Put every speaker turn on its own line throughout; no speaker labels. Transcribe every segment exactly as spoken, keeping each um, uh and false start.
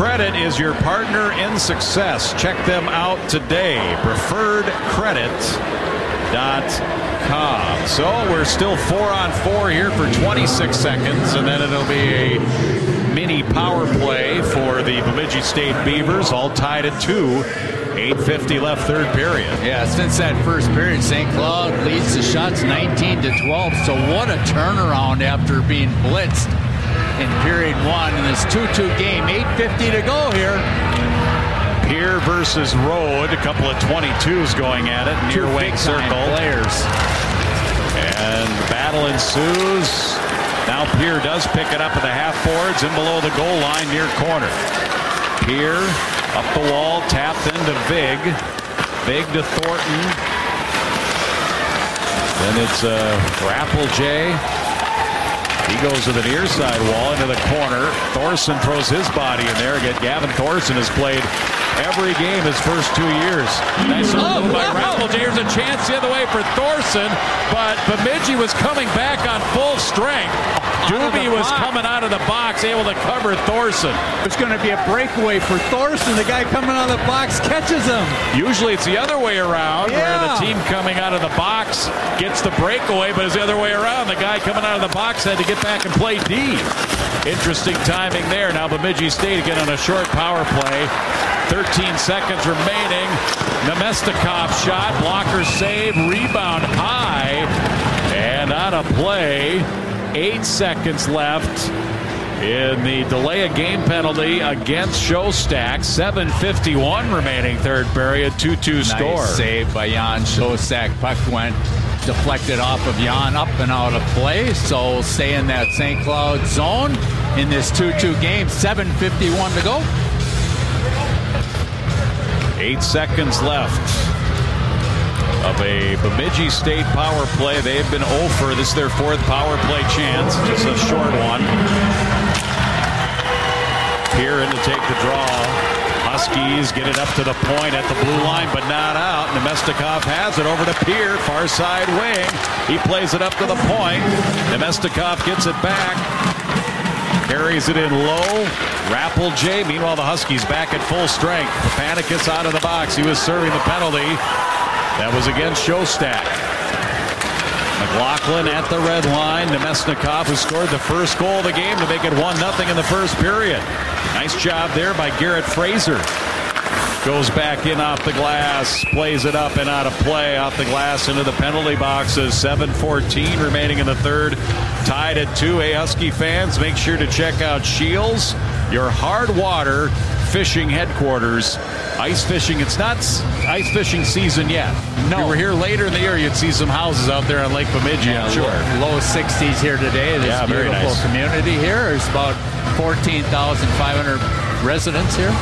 Credit is your partner in success. Check them out today. preferred credit dot com. So we're still four on four here for twenty-six seconds, and then it'll be a mini power play for the Bemidji State Beavers, all tied at two. eight fifty left, third period.
Yeah, since that first period, Saint Cloud leads the shots nineteen to twelve. So what a turnaround after being blitzed in period one in this two two game. eight fifty to go here.
Pierre versus Rode, a couple of twenty-twos going at it, near wing circle.
Players.
And the battle ensues. Now Pierre does pick it up at the half boards and below the goal line near corner. Pierre up the wall, tapped into Vig. Vig to Thornton. Then it's uh, Rapple J. He goes to the near side wall into the corner. Thorson throws his body in there. Again, Gavin Thorson has played every game his first two years. Nice little move by Rapple J. Here's a chance the other way for Thorson, but Bemidji was coming back on full strength. Doobie was coming out of the box, able to cover Thorson.
It's going to be a breakaway for Thorson. The guy coming out of the box catches him.
Usually it's the other way around,
yeah.
where the team coming out of the box gets the breakaway, but it's the other way around. The guy coming out of the box had to get back and play D. Interesting timing there. Now Bemidji State again on a short power play. thirteen seconds remaining. Nemestikov shot, blocker save, rebound high, and out of play. Eight seconds left in the delay of game penalty against Shostak. seven fifty-one remaining, third period, two two
nice
score.
Save by Jan Shostak. Puck went deflected off of Jan, up and out of play. So stay in that Saint Cloud zone in this two two game. seven fifty-one to go.
Eight seconds left of a Bemidji State power play. They've been oh for. This is their fourth power play chance. Just a short one. Here in to take the draw. Huskies get it up to the point at the blue line, but not out. Nemestikov has it over to Pierre, far side wing. He plays it up to the point. Nemestikov gets it back. Carries it in low. Rapple J. Meanwhile, the Huskies back at full strength. Papanicus out of the box. He was serving the penalty. That was against Shostak. McLaughlin at the red line. Nemesnikov, who scored the first goal of the game to make it one nothing in the first period. Nice job there by Garrett Fraser. Goes back in off the glass, plays it up and out of play, off the glass into the penalty boxes. seven fourteen remaining in the third. Tied at two. Hey, Husky fans, make sure to check out Shields, your hard water fishing headquarters. Ice fishing, it's not ice fishing season yet. No. If you were here later in the year, you'd see some houses out there on Lake Bemidji,
yeah,
I'm sure.
Low sixties here today. This
yeah,
beautiful
very nice.
community here. There's about fourteen thousand five hundred residents here.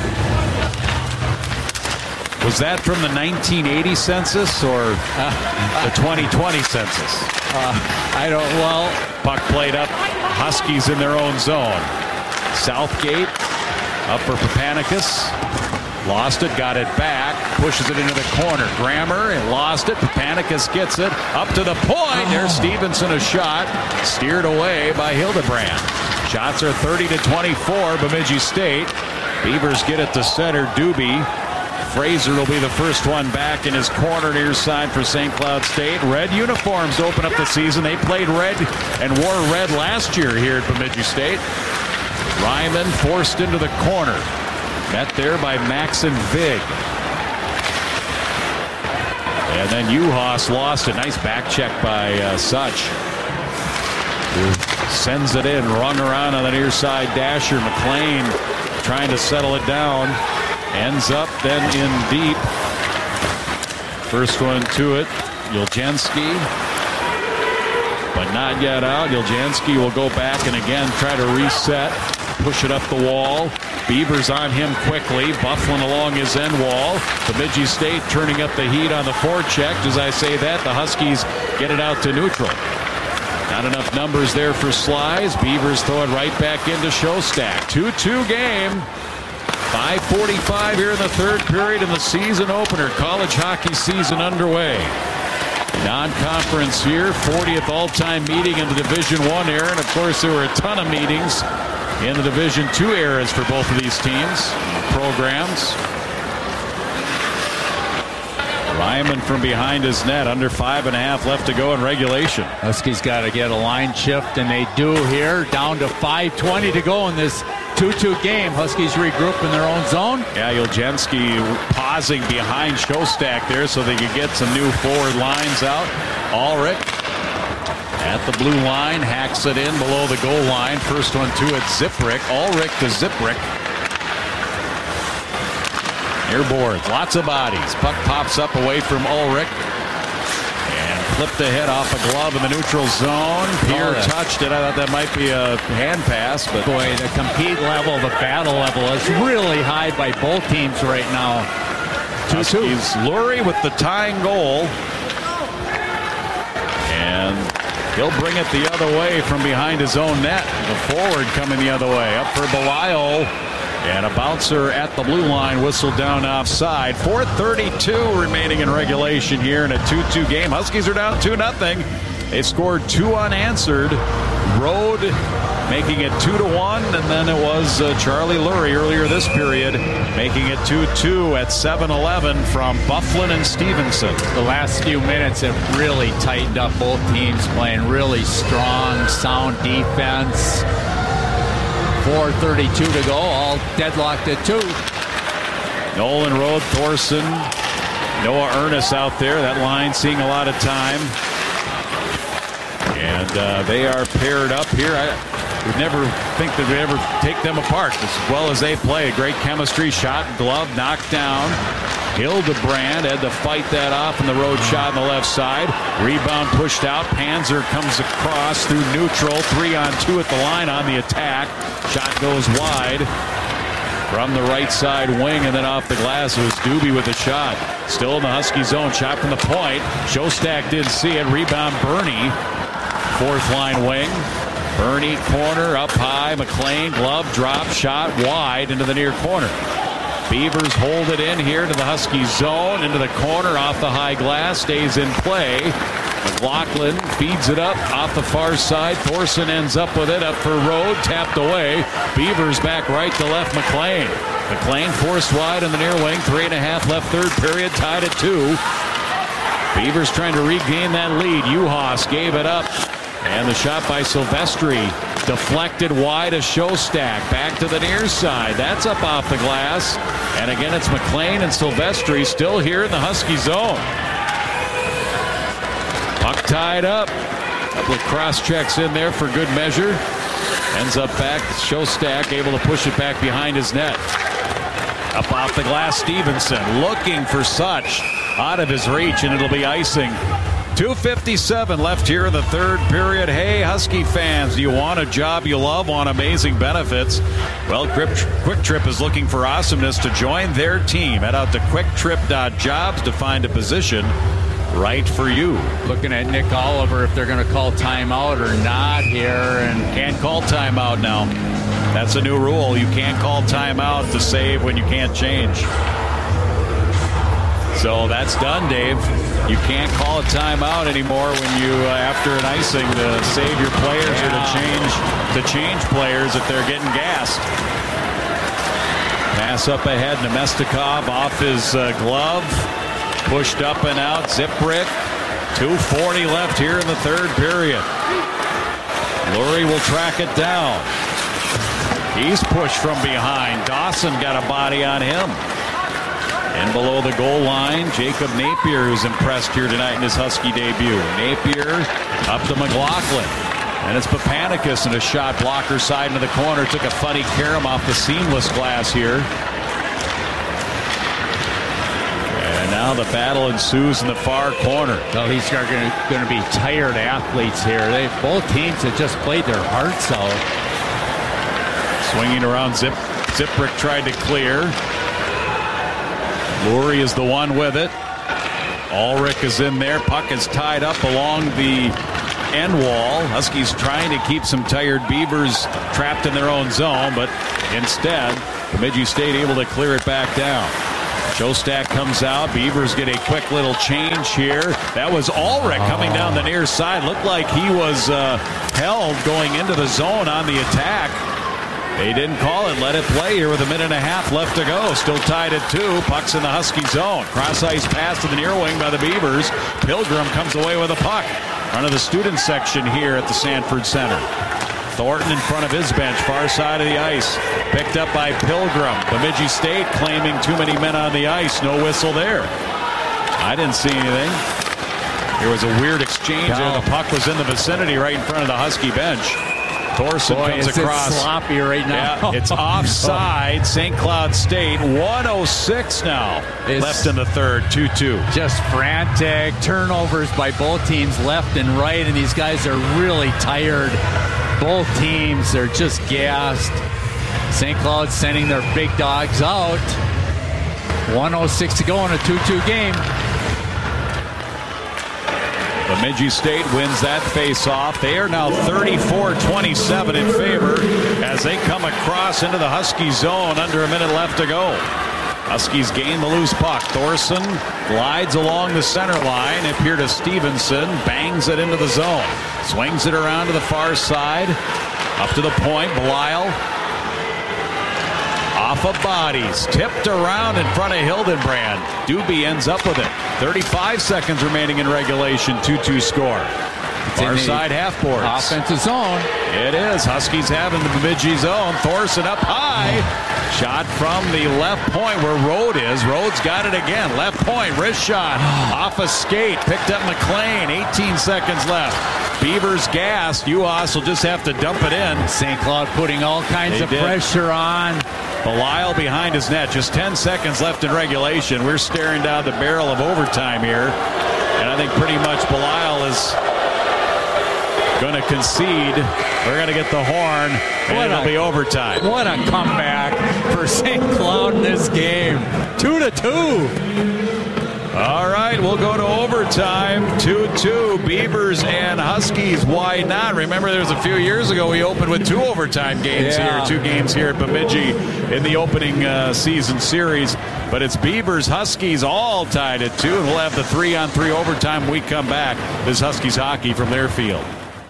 Was that from the nineteen eighty census or uh, the twenty twenty census?
Uh, I don't, well.
Puck played up. Huskies in their own zone. Southgate up for Papanicus. Lost it, got it back, pushes it into the corner. Grammer and lost it. Papanicus gets it up to the point. Oh. There's Stevenson, a shot steered away by Hildebrand. Shots are thirty to twenty-four. Bemidji State. Beavers get it to center. Doobie. Fraser will be the first one back in his corner near side for Saint Cloud State. Red uniforms open up the season. They played red and wore red last year here at Bemidji State. Ryman forced into the corner. Met there by Max and Vig. And then Uhas lost a nice back check by uh, Such. Who sends it in, rung around on the near side dasher. McLean trying to settle it down. Ends up then in deep. First one to it, Yuljanski. But not yet out. Yuljanski will go back and again try to reset. Push it up the wall. Beavers on him quickly. Bufflin along his end wall. Bemidji State turning up the heat on the forecheck. As I say that, the Huskies get it out to neutral. Not enough numbers there for Slies. Beavers throw it right back into Shostak. two two game. five forty-five here in the third period in the season opener. College hockey season underway. Non-conference here, fortieth all-time meeting in the Division One era, and of course there were a ton of meetings in the Division two eras for both of these teams, programs. Ryman from behind his net, under five and a half left to go in regulation.
Huskies got to get a line shift, and they do here. Down to five twenty to go in this two two game. Huskies regroup in their own zone.
Yeah, Yeljenski pausing behind Shostak there so they could get some new forward lines out. Ulrich at the blue line, hacks it in below the goal line. First one to it, Ziprick. Ulrich to Ziprick. Near boards, lots of bodies. Puck pops up away from Ulrich. And flipped ahead off a glove in the neutral zone. Pierre oh, touched it. I thought that might be a hand pass. But
boy, the compete level, the battle level is really high by both teams right now.
two two. Lurie with the tying goal. And he'll bring it the other way from behind his own net. The forward coming the other way. Up for Belisle. And a bouncer at the blue line, whistled down offside. four thirty-two remaining in regulation here in a two two game. Huskies are down two nothing. They scored two unanswered. Rode making it two to one, and then it was uh, Charlie Lurie earlier this period making it two two at seven eleven from Byfuglien and Stevenson.
The last few minutes have really tightened up both teams, playing really strong, sound defense. four thirty-two to go, all deadlocked at two.
Nolan Rode, Thorson, Noah Ernest out there. That line seeing a lot of time. And uh, they are paired up here. I would never think that we'd ever take them apart as well as they play. Great chemistry, shot, glove, knocked down. Hildebrand had to fight that off in the road shot on the left side. Rebound pushed out. Panzer comes across through neutral. Three on two at the line on the attack. Shot goes wide from the right side wing, and then off the glass it was Doobie with a shot. Still in the Husky zone. Shot from the point. Shostak didn't see it. Rebound Bernie. Fourth line wing. Bernie corner up high. McLean glove drop shot wide into the near corner. Beavers hold it in here to the Husky zone, into the corner off the high glass, stays in play. McLaughlin feeds it up off the far side. Thorson ends up with it, up for Rode, tapped away. Beavers back right to left, McLean. McLean forced wide in the near wing, three and a half left third period, tied at two. Beavers trying to regain that lead. Juhas gave it up, and the shot by Silvestri deflected wide of Shostak. Back to the near side. That's up off the glass. And again, it's McLean and Silvestri still here in the Husky zone. Puck tied up. Couple of cross checks in there for good measure. Ends up back. Shostak able to push it back behind his net. Up off the glass, Stevenson looking for Such. Out of his reach, and it'll be icing. two fifty-seven left here in the third period. Hey, Husky fans, do you want a job you love, want amazing benefits? Well, Quick Trip is looking for awesomeness to join their team. Head out to quick trip dot jobs to find a position right for you.
Looking at Nick Oliver if they're going to call timeout or not here. And
can't call timeout now. That's a new rule. You can't call timeout to save when you can't change. So that's done, Dave. You can't call a timeout anymore when you, uh, after an icing, to save your players yeah. or to change to change players if they're getting gassed. Pass up ahead, Nemestikov off his uh, glove, pushed up and out. Ziprick, two forty left here in the third period. Lurie will track it down. He's pushed from behind. Dawson got a body on him. And below the goal line, Jacob Napier, who's impressed here tonight in his Husky debut. Napier up to McLaughlin. And it's Papanicus in a shot blocker side into the corner. Took a funny carom off the seamless glass here. And now the battle ensues in the far corner.
Well, these are going to be tired athletes here. They both teams have just played their hearts out.
Swinging around, Zip, Ziprick tried to clear. Lurie is the one with it. Ulrich is in there. Puck is tied up along the end wall. Huskies trying to keep some tired Beavers trapped in their own zone, but instead, Bemidji State able to clear it back down. Shostak comes out. Beavers get a quick little change here. That was Ulrich coming down the near side. Looked like he was uh, held going into the zone on the attack. They didn't call it. Let it play here with a minute and a half left to go. Still tied at two. Puck's in the Husky zone. Cross ice pass to the near wing by the Beavers. Pilgrim comes away with a puck. Front of the student section here at the Sanford Center. Thornton in front of his bench, far side of the ice. Picked up by Pilgrim. Bemidji State claiming too many men on the ice. No whistle there. I didn't see anything. There was a weird exchange
no.
there. The puck was in the vicinity right in front of the Husky bench. Thorson
Boy,
comes
it's
across.
It's sloppy right now.
Yeah, it's offside. Saint Cloud State, one oh six now.
It's
left in the third, two two.
Just frantic turnovers by both teams left and right, and these guys are really tired. Both teams are just gassed. Saint Cloud sending their big dogs out. one oh six to go in a two two game.
Bemidji State wins that face-off. They are now thirty-four twenty-seven in favor as they come across into the Husky zone under a minute left to go. Huskies gain the loose puck. Thorson glides along the center line. Up here to Stevenson. Bangs it into the zone. Swings it around to the far side. Up to the point. Belisle. Off of bodies. Tipped around in front of Hildenbrand. Doobie ends up with it. thirty-five seconds remaining in regulation. two two score. Far side half boards.
Offensive zone.
It is. Huskies have in the Bemidji zone. Thorson up high. Shot from the left point where Rode is. Rhodes got it again. Left point. Wrist shot. Off a skate. Picked up McLean. eighteen seconds left. Beavers gassed. U A S will just have to dump it in.
Saint Cloud putting all kinds
they
of
did.
pressure on.
Belisle behind his net. Just ten seconds left in regulation. We're staring down the barrel of overtime here. And I think pretty much Belisle is going to concede. We're going to get the horn, and
What
it'll
a-
be overtime.
What a comeback for Saint Cloud in this game. Two to two.
All right, we'll go to overtime. two two, Beavers and Huskies. Why not? Remember, there was a few years ago we opened with two overtime games
Yeah.
here, two games here at Bemidji in the opening uh, season series. But it's Beavers, Huskies all tied at two, and we'll have the three-on-three overtime when we come back. This Huskies hockey from their field.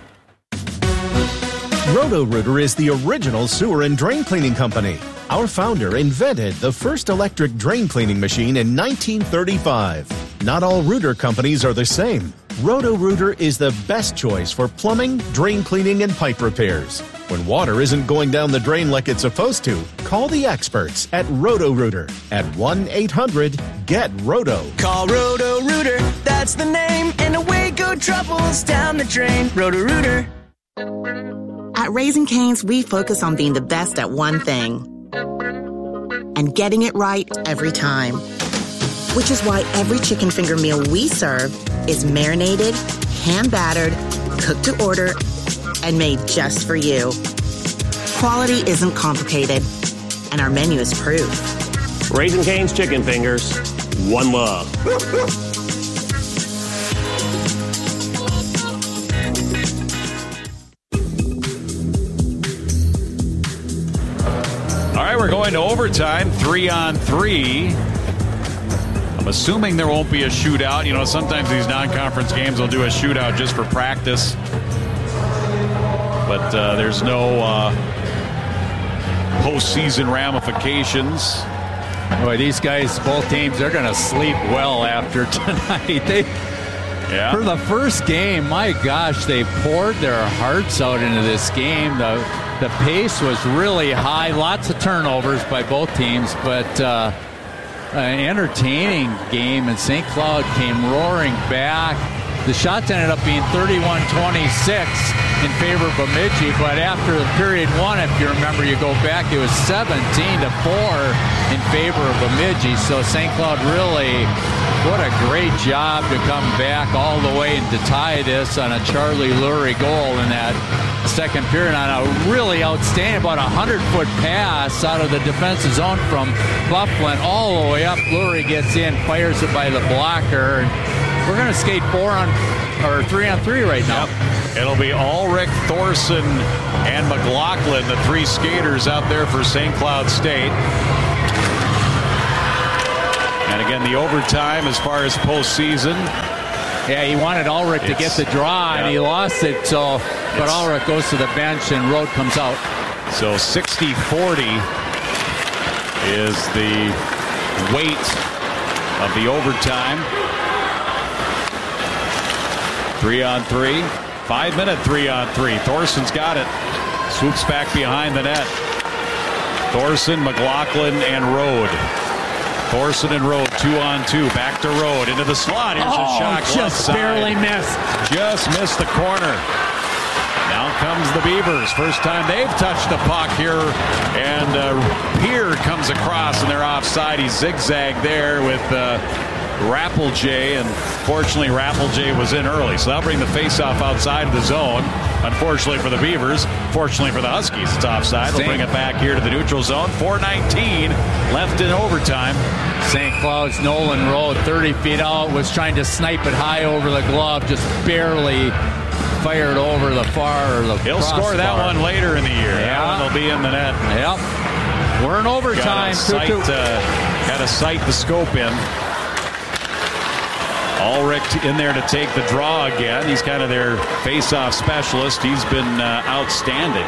Roto-Rooter is the original sewer and drain cleaning company. Our founder invented the first electric drain cleaning machine in nineteen thirty-five. Not all rooter companies are the same. Roto-Rooter is the best choice for plumbing, drain cleaning, and pipe repairs. When water isn't going down the drain like it's supposed to, call the experts at Roto-Rooter at one eight hundred get roto.
Call Roto-Rooter, that's the name, and away go troubles down the drain. Roto-Rooter.
At Raising Cane's, we focus on being the best at one thing and getting it right every time. Which is why every chicken finger meal we serve is marinated, hand-battered, cooked to order, and made just for you. Quality isn't complicated, and our menu is proof.
Raising Cane's Chicken Fingers, one love.
All right, we're going to overtime, three on three. I'm assuming there won't be a shootout. You know, sometimes these non-conference games will do a shootout just for practice. But uh, there's no uh, postseason ramifications.
Boy, these guys, both teams, they're going to sleep well after tonight. They,
Yeah.
for the first game, my gosh, they poured their hearts out into this game. The the pace was really high. Lots of turnovers by both teams, but uh, an entertaining game, and Saint Cloud came roaring back. The shots ended up being thirty-one twenty-six in favor of Bemidji, but after period one, if you remember, you go back, it was seventeen to four in favor of Bemidji. So Saint Cloud really, what a great job to come back all the way and to tie this on a Charlie Lurie goal in that second period on a really outstanding, about a hundred-foot pass out of the defensive zone from Bufflin all the way up. Lurie gets in, fires it by the blocker. We're going to skate four on or three on three right now.
Yep. It'll be Ulrich, Thorson, and McLaughlin, the three skaters out there for Saint Cloud State. And again, the overtime as far as postseason.
Yeah, he wanted Ulrich to get the draw,
yeah.
and he lost it. So, but
It's-
Ulrich goes to the bench, and Rode comes out.
So sixty forty is the weight of the overtime. Three on three. Five minute three on three. Thorson's got it. Swoops back behind the net. Thorson, McLaughlin, and Rode. Thorson and Rode, two on two. Back to Rode into the slot. Here's
oh,
a shot.
Just barely missed.
Just missed the corner. Now comes the Beavers. First time they've touched the puck here. And uh, Peer comes across and they're offside. He zigzagged there with uh, Rappeljay. And fortunately, Rappeljay was in early. So that'll bring the faceoff outside of the zone. Unfortunately for the Beavers. Fortunately for the Huskies, it's offside. They'll bring it back here to the neutral zone. four nineteen left in overtime.
Saint Cloud's Nolan Road, thirty feet out, was trying to snipe it high over the glove, just barely fired over the far. Or the
He'll score that
bar.
one later in the year.
Yeah.
That one will be in the net.
Yep. We're in overtime.
Got to sight, uh, got to sight the scope in. Ulrich in there to take the draw again. He's kind of their face-off specialist. He's been uh, outstanding.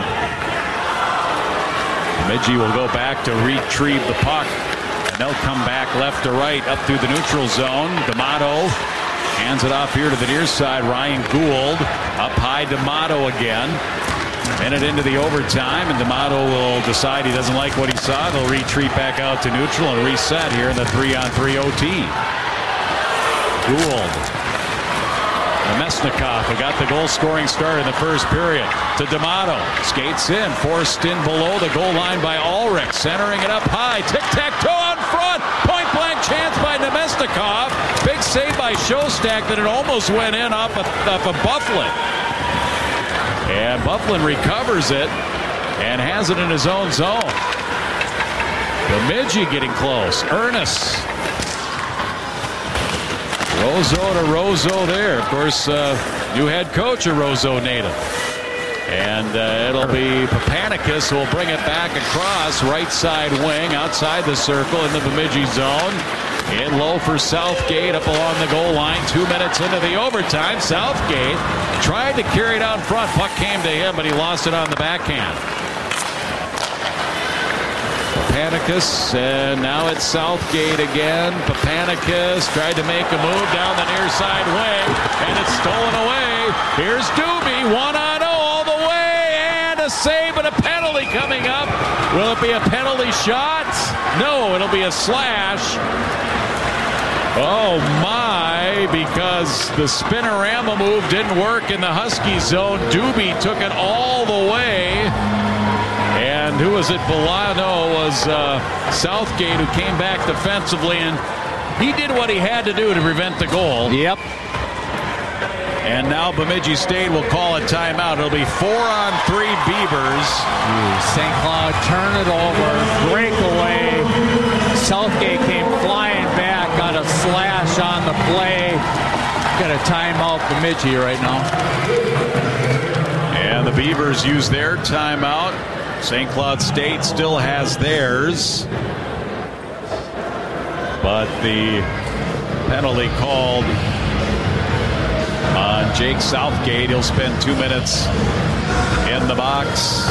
Bemidji will go back to retrieve the puck. And they'll come back left to right up through the neutral zone. D'Amato hands it off here to the near side. Ryan Gould up high. D'Amato again. Minute into the overtime, and D'Amato will decide he doesn't like what he saw. They'll retreat back out to neutral and reset here in the three-on-three O T. Gould. Nemesnikov, who got the goal-scoring start in the first period, to D'Amato. Skates in, forced in below the goal line by Ulrich. Centering it up high. Tic-tac-toe out front. Point-blank chance by Nemesnikov. Big save by Shostak that it almost went in off of, off of Bufflin. And Bufflin recovers it and has it in his own zone. Bemidji getting close. Ernest. Roseau to Roseau there. Of course, uh, new head coach, a Roseau native. And uh, it'll be Papanicus who will bring it back across. Right side wing, outside the circle in the Bemidji zone. In low for Southgate up along the goal line. Two minutes into the overtime. Southgate tried to carry it out in front. Puck came to him, but he lost it on the backhand. Papanicus, and now it's Southgate again. Papanicus tried to make a move down the near side wing, and it's stolen away. Here's Doobie, one on oh all the way, and a save and a penalty coming up. Will it be a penalty shot? No, it'll be a slash. Oh my, because the spinorama move didn't work in the Husky zone. Doobie took it all the way. And who was it? Bolano was uh, Southgate, who came back defensively, and he did what he had to do to prevent the goal.
Yep.
And now Bemidji State will call a timeout. It'll be four on three Beavers.
Saint Cloud turn it over, breakaway. Southgate came flying back, got a slash on the play. Got a timeout Bemidji right now.
And the Beavers use their timeout. Saint Cloud State still has theirs. But the penalty called on Jake Southgate. He'll spend two minutes in the box.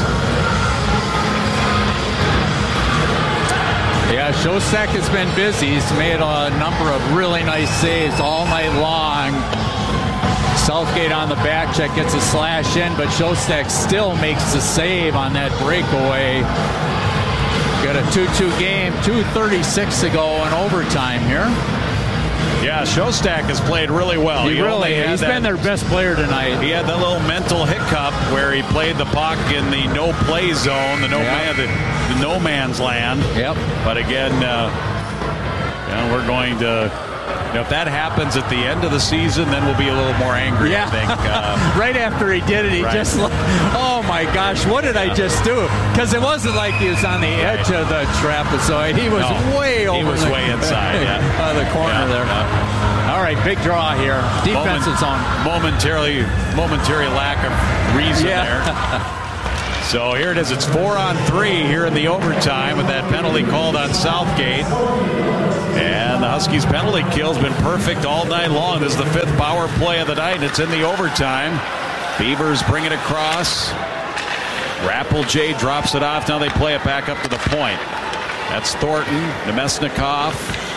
Yeah, Shostak has been busy. He's made a number of really nice saves all night long. Southgate on the back check gets a slash in, but Shostak still makes the save on that breakaway. Got a two two game, two thirty-six to go in overtime here.
Yeah, Shostak has played really well.
He,
he
really, he's
that,
been their best player tonight.
He had that little mental hiccup where he played the puck in the no-play zone, the no
yep.
man, the, the no man's land.
Yep.
But again, uh, you know, we're going to. You know, if that happens at the end of the season, then we'll be a little more angry,
yeah.
I think. Uh,
right after he did it, he right. just, oh my gosh, what did yeah. I just do? Because it wasn't like he was on the edge right. of the trapezoid. He was no, way over.
He was
the,
way inside, yeah.
uh, the corner
yeah,
there.
Yeah.
All right, big draw here. Defensive zone.
Momentarily, momentary lack of reason yeah. there. So here it is. It's four on three here in the overtime with that penalty called on Southgate. And the Huskies' penalty kill has been perfect all night long. This is the fifth power play of the night, and it's in the overtime. Beavers bring it across. Rappelje drops it off. Now they play it back up to the point. That's Thornton, Nemesnikov.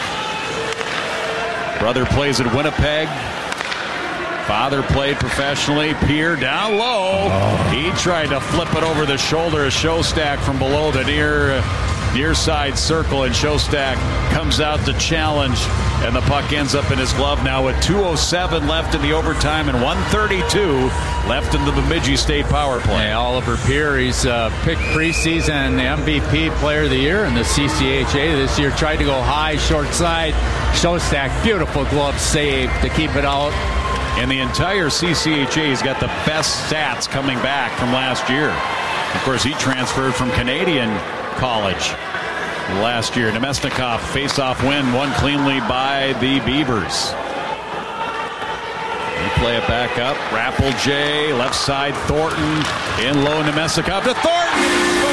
Brother plays at Winnipeg. Father played professionally. Pierre down low. Oh. He tried to flip it over the shoulder of Shostak from below the near near side circle, and Shostak comes out to challenge, and the puck ends up in his glove now with two oh seven left in the overtime and one thirty-two left in the Bemidji State power play.
Yeah, Oliver Pierre, he's uh, picked preseason the M V P player of the year in the C C H A this year. Tried to go high, short side. Shostak, beautiful glove save to keep it out.
In the entire C C H A, he's got the best stats coming back from last year. Of course, he transferred from Canadian College last year. Nemesnikov face-off win, won cleanly by the Beavers. They play it back up. Rappelje, left side, Thornton, in low, Nemesnikov to Thornton.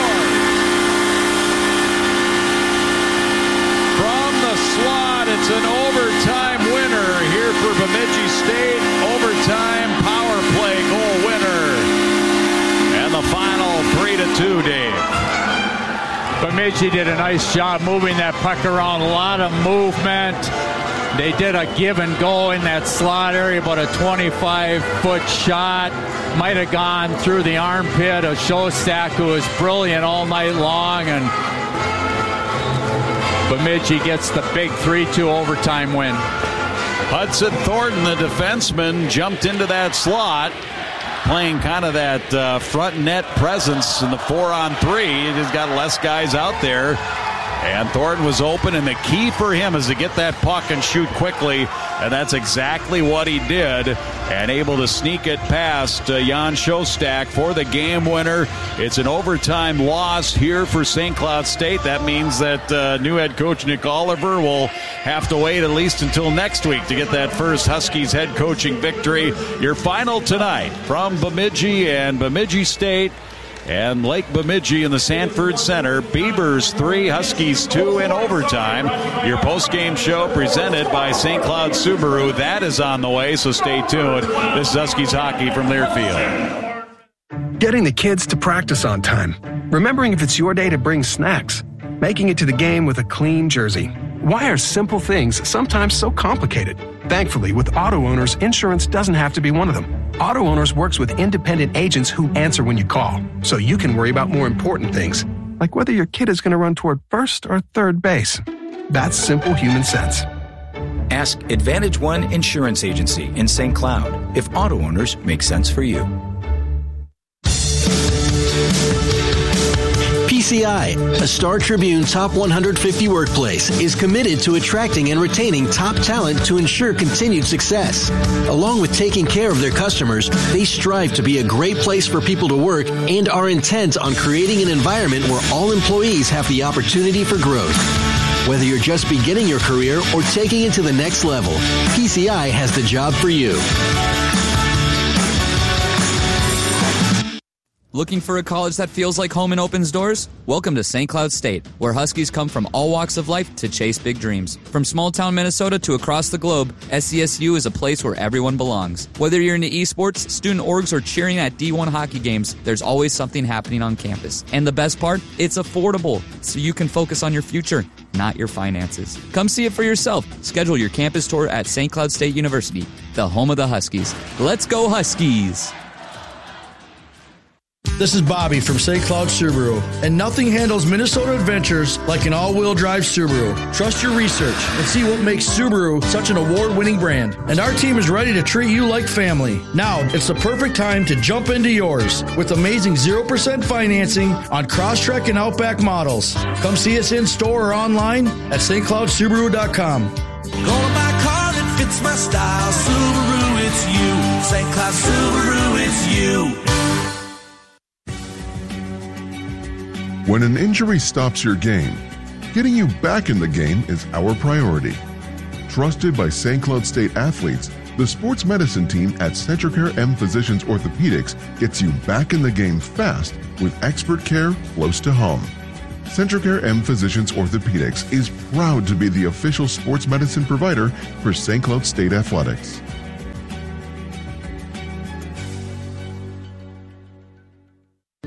From the slot, it's an overtime winner here for Bemidji State. Overtime power play goal winner. And the final three to two, Dave.
Bemidji did a nice job moving that puck around. A lot of movement. They did a give and go in that slot area, about a twenty-five foot shot. Might have gone through the armpit of Shostak, who was brilliant all night long. And Bemidji gets the big three two overtime win.
Hudson Thornton, the defenseman, jumped into that slot, playing kind of that uh, front net presence in the four on three. He's got less guys out there. And Thornton was open, and the key for him is to get that puck and shoot quickly, and that's exactly what he did, and able to sneak it past uh, Jan Shostak for the game winner. It's an overtime loss here for Saint Cloud State. That means that uh, new head coach Nick Oliver will have to wait at least until next week to get that first Huskies head coaching victory. Your final tonight from Bemidji and Bemidji State and Lake Bemidji in the Sanford Center. Beavers three, Huskies two in overtime. Your post-game show presented by Saint Cloud Subaru. That is on the way, so stay tuned. This is Huskies hockey from Learfield.
Getting the kids to practice on time. Remembering if it's your day to bring snacks. Making it to the game with a clean jersey. Why are simple things sometimes so complicated? Thankfully, with Auto Owners, insurance doesn't have to be one of them. Auto Owners works with independent agents who answer when you call, so you can worry about more important things, like whether your kid is going to run toward first or third base. That's simple human sense.
Ask Advantage One Insurance Agency in Saint Cloud if Auto Owners make sense for you.
P C I, a Star Tribune Top one hundred fifty workplace, is committed to attracting and retaining top talent to ensure continued success. Along with taking care of their customers, they strive to be a great place for people to work and are intent on creating an environment where all employees have the opportunity for growth. Whether you're just beginning your career or taking it to the next level, P C I has the job for you.
Looking for a college that feels like home and opens doors? Welcome to Saint Cloud State, where Huskies come from all walks of life to chase big dreams. From small-town Minnesota to across the globe, S C S U is a place where everyone belongs. Whether you're into esports, student orgs, or cheering at D one hockey games, there's always something happening on campus. And the best part? It's affordable, so you can focus on your future, not your finances. Come see it for yourself. Schedule your campus tour at Saint Cloud State University, the home of the Huskies. Let's go Huskies!
This is Bobby from Saint Cloud Subaru, and nothing handles Minnesota adventures like an all-wheel drive Subaru. Trust your research and see what makes Subaru such an award-winning brand. And our team is ready to treat you like family. Now, it's the perfect time to jump into yours with amazing zero percent financing on Crosstrek and Outback models. Come see us in-store or online at S T Cloud Subaru dot com.
Gonna buy a car that fits my style. Subaru, it's you. Saint Cloud Subaru, it's you.
When an injury stops your game, getting you back in the game is our priority. Trusted by Saint Cloud State athletes, the sports medicine team at Centricare M Physicians Orthopedics gets you back in the game fast with expert care close to home. Centricare M Physicians Orthopedics is proud to be the official sports medicine provider for Saint Cloud State Athletics.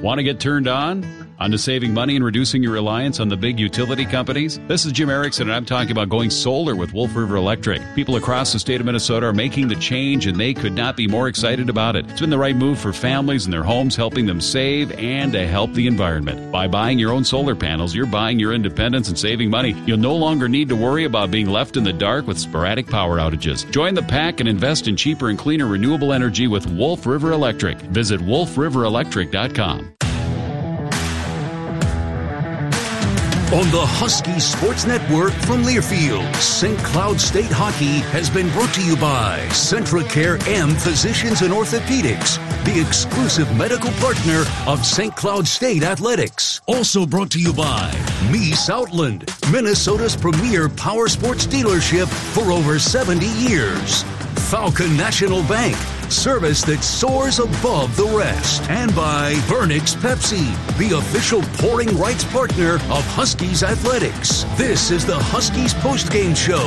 Want to get turned on? Onto saving money and reducing your reliance on the big utility companies? This is Jim Erickson, and I'm talking about going solar with Wolf River Electric. People across the state of Minnesota are making the change, and they could not be more excited about it. It's been the right move for families and their homes, helping them save and to help the environment. By buying your own solar panels, you're buying your independence and saving money. You'll no longer need to worry about being left in the dark with sporadic power outages. Join the pack and invest in cheaper and cleaner renewable energy with Wolf River Electric. Visit wolf river electric dot com.
On the Husky Sports Network from Learfield, Saint Cloud State Hockey has been brought to you by Centracare M Physicians and Orthopedics, the exclusive medical partner of Saint Cloud State Athletics. Also brought to you by Mies Outland, Minnesota's premier power sports dealership for over seventy years. Falcon National Bank, service that soars above the rest. And by Burnix Pepsi, the official pouring rights partner of Huskies Athletics. This is the Huskies postgame show.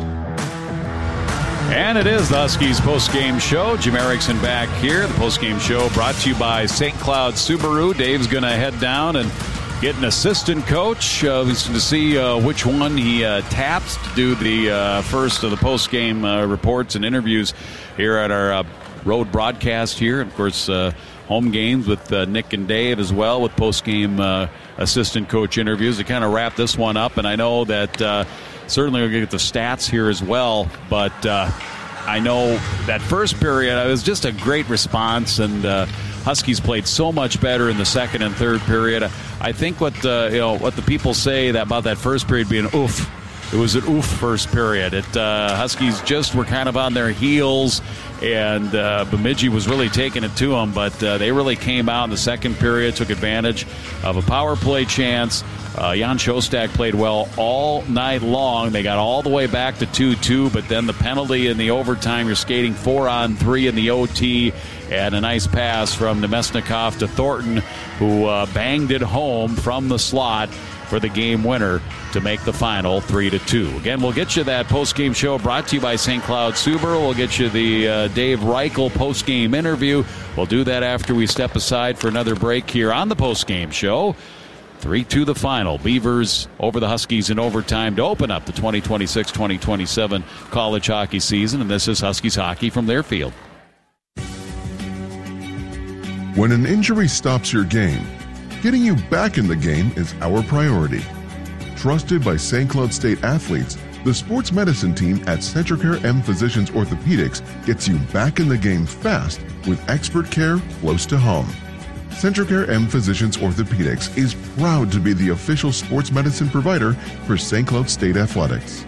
And it is the Huskies postgame show. Jim Erickson back here. The postgame show brought to you by Saint Cloud Subaru. Dave's going to head down and get an assistant coach uh, to see uh, which one he uh, taps to do the uh, first of the postgame uh, reports and interviews here at our uh, road broadcast here. And of course, uh, home games with uh, Nick and Dave as well, with postgame uh, assistant coach interviews to kind of wrap this one up. And I know that uh, certainly we'll get the stats here as well, but uh, I know that first period it was just a great response, and uh, Huskies played so much better in the second and third period. I think what uh, you know what the people say that about that first period being oof. It was an oof first period. It uh, Huskies just were kind of on their heels, and uh, Bemidji was really taking it to them, but uh, they really came out in the second period, took advantage of a power play chance. Uh, Jan Shostak played well all night long. They got all the way back to two two, but then the penalty in the overtime, you're skating four on three in the O T, and a nice pass from Nemesnikov to Thornton, who uh, banged it home from the slot for the game winner to make the final three to two. Again, we'll get you that post-game show brought to you by Saint Cloud Subaru. We'll get you the uh, Dave Reichel post-game interview. We'll do that after we step aside for another break here on the post-game show. three two the final. Beavers over the Huskies in overtime to open up the twenty twenty-six twenty twenty-seven college hockey season. And this is Huskies hockey from their field.
When an injury stops your game, getting you back in the game is our priority. Trusted by Saint Cloud State athletes, the sports medicine team at Centracare M Physicians Orthopedics gets you back in the game fast with expert care close to home. Centracare M Physicians Orthopedics is proud to be the official sports medicine provider for Saint Cloud State Athletics.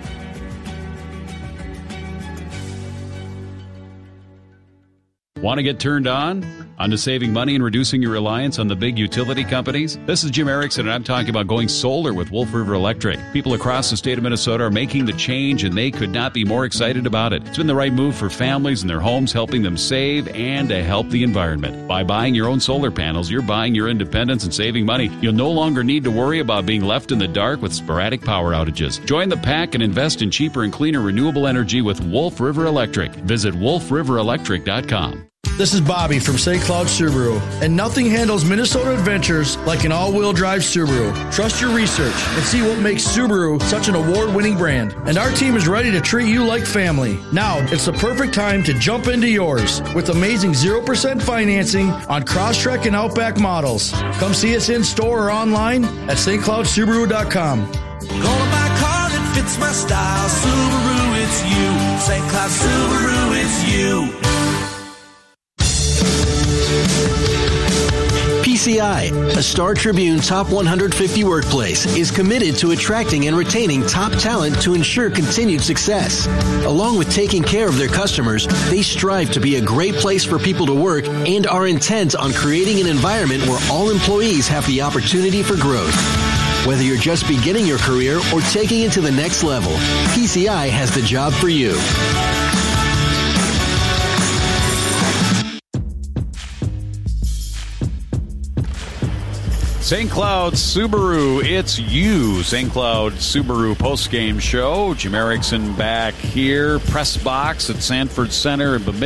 Want to get turned on? Onto saving money and reducing your reliance on the big utility companies? This is Jim Erickson, and I'm talking about going solar with Wolf River Electric. People across the state of Minnesota are making the change, and they could not be more excited about it. It's been the right move for families and their homes, helping them save and to help the environment. By buying your own solar panels, you're buying your independence and saving money. You'll no longer need to worry about being left in the dark with sporadic power outages. Join the pack and invest in cheaper and cleaner renewable energy with Wolf River Electric. Visit wolf river electric dot com.
This is Bobby from Saint Cloud Subaru, and nothing handles Minnesota adventures like an all-wheel drive Subaru. Trust your research and see what makes Subaru such an award-winning brand. And our team is ready to treat you like family. Now, it's the perfect time to jump into yours with amazing zero percent financing on Crosstrek and Outback models. Come see us in-store or online at st cloud subaru dot com.
Gonna buy a car that fits my style. Subaru, it's you. Saint Cloud Subaru, it's you.
P C I, a Star Tribune Top one hundred fifty workplace, is committed to attracting and retaining top talent to ensure continued success. Along with taking care of their customers, they strive to be a great place for people to work and are intent on creating an environment where all employees have the opportunity for growth. Whether you're just beginning your career or taking it to the next level, P C I has the job for you.
Saint Cloud Subaru, it's you. Saint Cloud Subaru postgame show. Jim Erickson back here. Press box at Sanford Center in Bemidji.